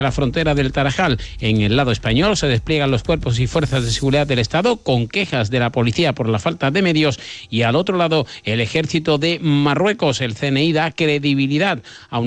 la frontera del Tarajal. En el lado español se despliegan los cuerpos y fuerzas de seguridad del Estado con quejas de la policía por la falta de medios, y al otro lado el ejército de Marruecos. El CNI da credibilidad a una